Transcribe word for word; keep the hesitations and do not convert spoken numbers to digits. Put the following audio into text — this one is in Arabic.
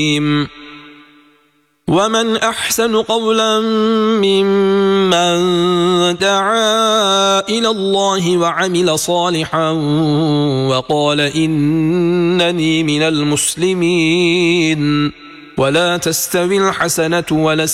ومن أحسن قولا ممن دعا إلى الله وعمل صالحا وقال إنني من المسلمين. ولا تستوي الحسنة ولا